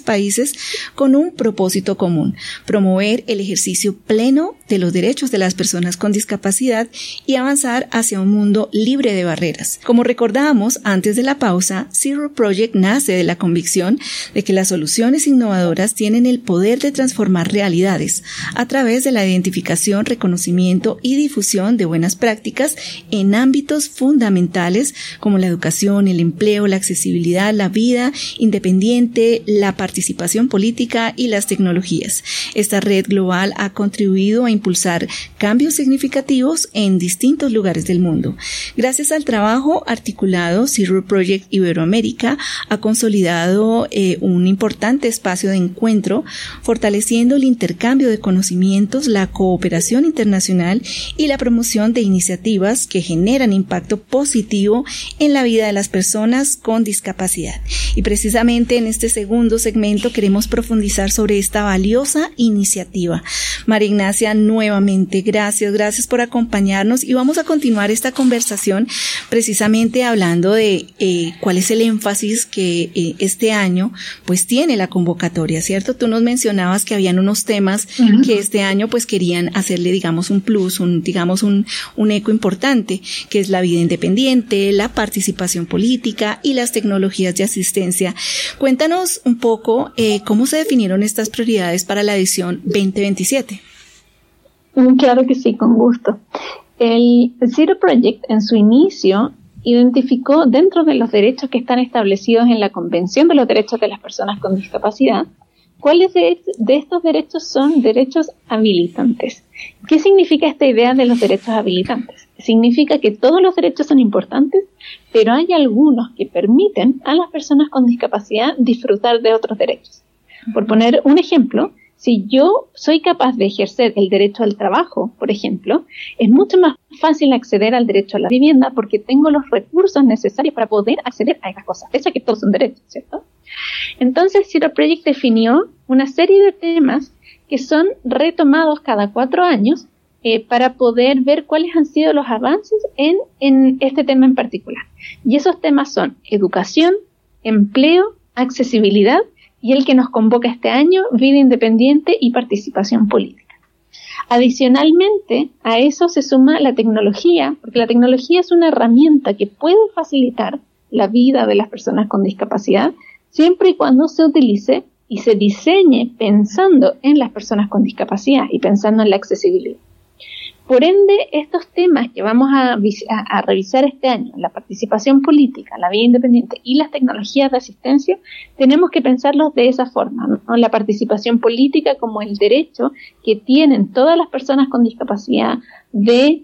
países con un propósito común: promover el ejercicio pleno de los derechos de las personas con discapacidad y avanzar hacia un mundo libre de barreras. Como recordábamos antes de la pausa, Zero Project nace de la convicción de que las soluciones innovadoras tienen el poder de transformar realidades a través de la identificación, reconocimiento y difusión de buenas prácticas en ámbitos fundamentales como la educación, el empleo, la accesibilidad, la vida independiente, la participación política y las tecnologías. Esta red global ha contribuido a impulsar cambios significativos en distintos lugares del mundo. Gracias al trabajo articulado, Zero Project Iberoamérica ha consolidado un importante espacio de encuentro, fortaleciendo el intercambio de conocimientos, la cooperación internacional y la promoción de iniciativas que generan impacto positivo en la vida de las personas con discapacidad. Y precisamente en este segundo segmento queremos profundizar sobre esta valiosa iniciativa. María Ignacia, nuevamente gracias por acompañarnos, y vamos a continuar esta conversación precisamente hablando de cuál es el énfasis que este año pues tiene la convocatoria, ¿cierto? Tú nos mencionabas que habían unos temas que este año pues querían hacerle, digamos, un plus, un eco importante, que es la vida independiente, la participación política y las tecnologías de asistencia. Cuéntanos un poco cómo se definieron estas prioridades para la edición 2027. Claro que sí, con gusto. El Zero Project en su inicio identificó dentro de los derechos que están establecidos en la Convención de los Derechos de las Personas con Discapacidad, cuáles de estos derechos son derechos habilitantes. ¿Qué significa esta idea de los derechos habilitantes? Significa que todos los derechos son importantes, pero hay algunos que permiten a las personas con discapacidad disfrutar de otros derechos. Por poner un ejemplo, si yo soy capaz de ejercer el derecho al trabajo, por ejemplo, es mucho más fácil acceder al derecho a la vivienda porque tengo los recursos necesarios para poder acceder a esas cosas, pese a que todos son derechos, ¿cierto? Entonces, Zero Project definió una serie de temas que son retomados cada 4 años para poder ver cuáles han sido los avances en este tema en particular. Y esos temas son educación, empleo, accesibilidad y el que nos convoca este año, vida independiente y participación política. Adicionalmente, a eso se suma la tecnología, porque la tecnología es una herramienta que puede facilitar la vida de las personas con discapacidad, siempre y cuando se utilice y se diseñe pensando en las personas con discapacidad y pensando en la accesibilidad. Por ende, estos temas que vamos a revisar este año, la participación política, la vida independiente y las tecnologías de asistencia, tenemos que pensarlos de esa forma, ¿no? La participación política como el derecho que tienen todas las personas con discapacidad de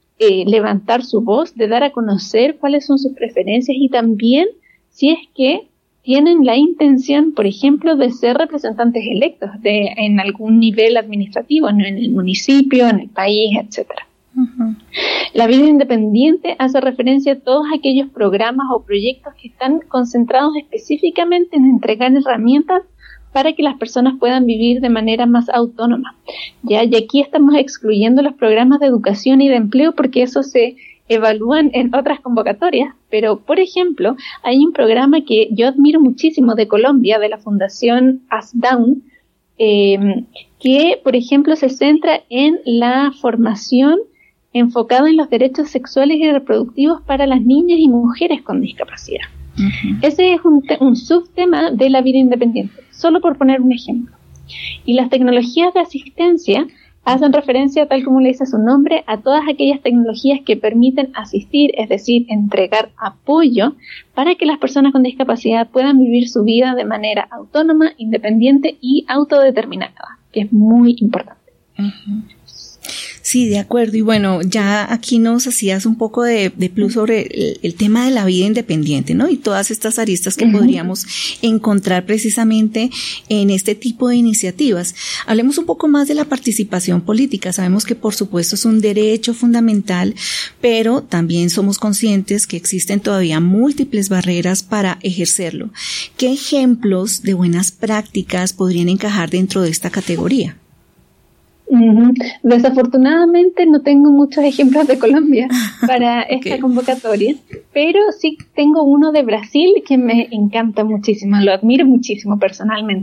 levantar su voz, de dar a conocer cuáles son sus preferencias y también si es que tienen la intención, por ejemplo, de ser representantes electos en algún nivel administrativo, en el municipio, en el país, etcétera. Uh-huh. La vida independiente hace referencia a todos aquellos programas o proyectos que están concentrados específicamente en entregar herramientas para que las personas puedan vivir de manera más autónoma. Y aquí estamos excluyendo los programas de educación y de empleo porque eso se evalúan en otras convocatorias, pero por ejemplo hay un programa que yo admiro muchísimo de Colombia, de la Fundación ASDAUN, que por ejemplo se centra en la formación enfocada en los derechos sexuales y reproductivos para las niñas y mujeres con discapacidad. Uh-huh. Ese es un subtema de la vida independiente, solo por poner un ejemplo. Y las tecnologías de asistencia hacen referencia, tal como le dice su nombre, a todas aquellas tecnologías que permiten asistir, es decir, entregar apoyo para que las personas con discapacidad puedan vivir su vida de manera autónoma, independiente y autodeterminada, que es muy importante. Uh-huh. Sí, de acuerdo. Y bueno, ya aquí nos hacías un poco de plus sobre el tema de la vida independiente, ¿no? Y todas estas aristas que podríamos encontrar precisamente en este tipo de iniciativas. Hablemos un poco más de la participación política. Sabemos que por supuesto es un derecho fundamental, pero también somos conscientes que existen todavía múltiples barreras para ejercerlo. ¿Qué ejemplos de buenas prácticas podrían encajar dentro de esta categoría? Desafortunadamente no tengo muchos ejemplos de Colombia para esta convocatoria, pero sí tengo uno de Brasil que me encanta muchísimo, lo admiro muchísimo personalmente.